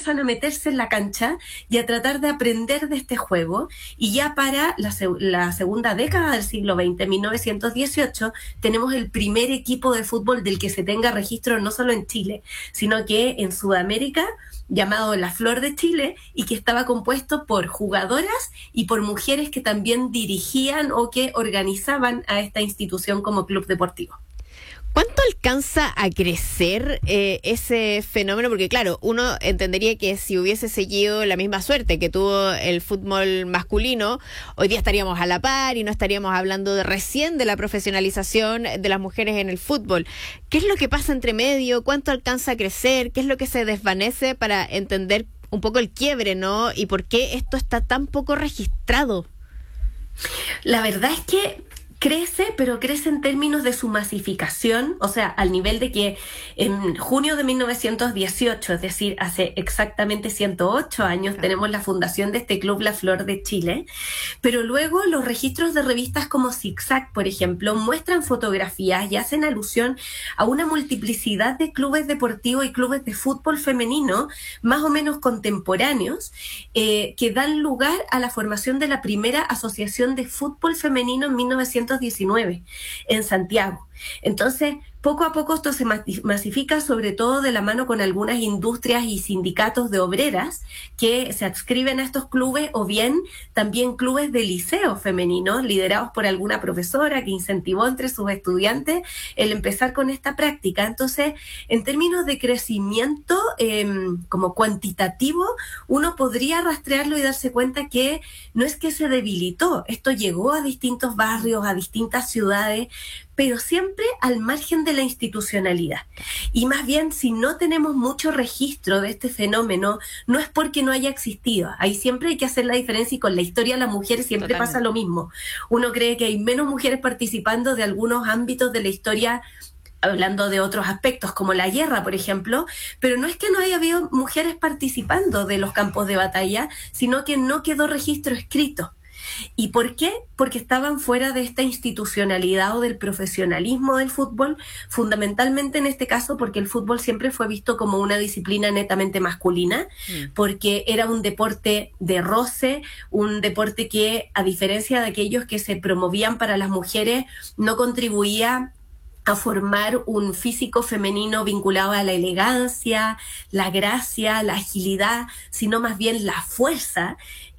empiezan a meterse en la cancha y a tratar de aprender de este juego. Y ya para la segunda década del siglo XX, 1918, tenemos el primer equipo de fútbol del que se tenga registro no solo en Chile, sino que en Sudamérica, llamado La Flor de Chile, y que estaba compuesto por jugadoras y por mujeres que también dirigían o que organizaban a esta institución como club deportivo. ¿Cuánto alcanza a crecer ese fenómeno? Porque claro, uno entendería que si hubiese seguido la misma suerte que tuvo el fútbol masculino, hoy día estaríamos a la par y no estaríamos hablando recién de la profesionalización de las mujeres en el fútbol. ¿Qué es lo que pasa entre medio? ¿Cuánto alcanza a crecer? ¿Qué es lo que se desvanece para entender un poco el quiebre, ¿no? Y por qué esto está tan poco registrado. La verdad es que crece, pero crece en términos de su masificación, o sea, al nivel de que en junio de 1918, es decir, hace exactamente 108 años, tenemos la fundación de este club La Flor de Chile, pero luego los registros de revistas como Zig-Zag, por ejemplo, muestran fotografías y hacen alusión a una multiplicidad de clubes deportivos y clubes de fútbol femenino, más o menos contemporáneos, que dan lugar a la formación de la primera asociación de fútbol femenino en 1919 en Santiago. Entonces, poco a poco esto se masifica, sobre todo de la mano con algunas industrias y sindicatos de obreras que se adscriben a estos clubes, o bien también clubes de liceos femeninos liderados por alguna profesora que incentivó entre sus estudiantes el empezar con esta práctica. Entonces, en términos de crecimiento como cuantitativo, uno podría rastrearlo y darse cuenta que no es que se debilitó, esto llegó a distintos barrios, a distintas ciudades, pero siempre al margen de la institucionalidad. Y más bien, si no tenemos mucho registro de este fenómeno, no es porque no haya existido. Ahí siempre hay que hacer la diferencia, y con la historia de las mujeres siempre Totalmente. Pasa lo mismo. Uno cree que hay menos mujeres participando de algunos ámbitos de la historia, hablando de otros aspectos, como la guerra, por ejemplo, pero no es que no haya habido mujeres participando de los campos de batalla, sino que no quedó registro escrito. ¿Y por qué? Porque estaban fuera de esta institucionalidad o del profesionalismo del fútbol, fundamentalmente en este caso porque el fútbol siempre fue visto como una disciplina netamente masculina, porque era un deporte de roce, un deporte que, a diferencia de aquellos que se promovían para las mujeres, no contribuía a formar un físico femenino vinculado a la elegancia, la gracia, la agilidad, sino más bien la fuerza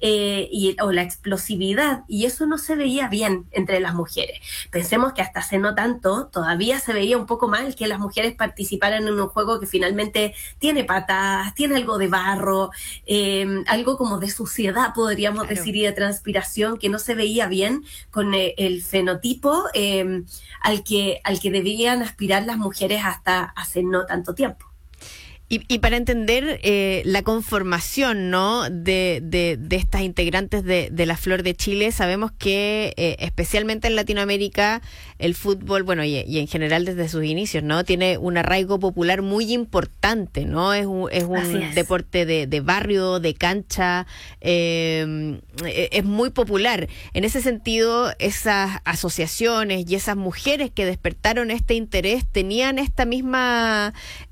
o la explosividad, y eso no se veía bien entre las mujeres. Pensemos que hasta hace no tanto todavía se veía un poco mal que las mujeres participaran en un juego que finalmente tiene patas, tiene algo de barro, algo como de suciedad, podríamos decir, y de transpiración, que no se veía bien con el fenotipo al que debían aspirar las mujeres hasta hace no tanto tiempo. Y para entender la conformación, ¿no?, de estas integrantes de La Flor de Chile, sabemos que especialmente en Latinoamérica el fútbol, bueno, y en general desde sus inicios, ¿no?, tiene un arraigo popular muy importante, ¿no? Es un deporte de barrio, de cancha, es muy popular. En ese sentido, esas asociaciones y esas mujeres que despertaron este interés tenían esta misma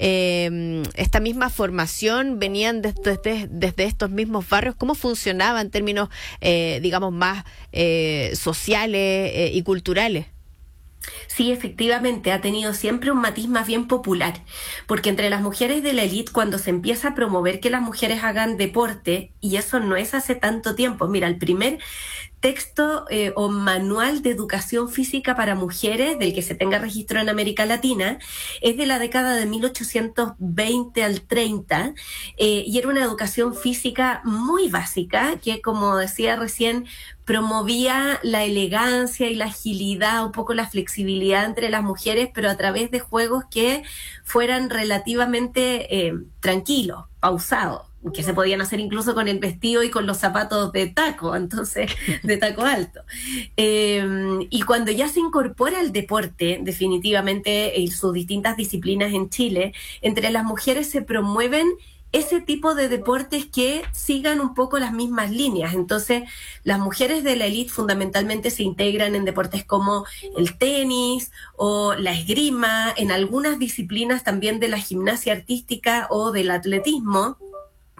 formación, venían desde estos mismos barrios. ¿Cómo funcionaba en términos, digamos, más sociales y culturales? Sí, efectivamente, ha tenido siempre un matiz más bien popular, porque entre las mujeres de la élite, cuando se empieza a promover que las mujeres hagan deporte, y eso no es hace tanto tiempo, mira, el primer texto o manual de educación física para mujeres del que se tenga registro en América Latina es de la década de 1820 al 30, y era una educación física muy básica que, como decía recién, promovía la elegancia y la agilidad, un poco la flexibilidad entre las mujeres, pero a través de juegos que fueran relativamente tranquilos, pausados, que se podían hacer incluso con el vestido y con los zapatos de taco, entonces, de taco alto. Y cuando ya se incorpora el deporte, definitivamente, en sus distintas disciplinas en Chile, entre las mujeres se promueven ese tipo de deportes que sigan un poco las mismas líneas. Entonces, las mujeres de la élite fundamentalmente se integran en deportes como el tenis o la esgrima, en algunas disciplinas también de la gimnasia artística o del atletismo,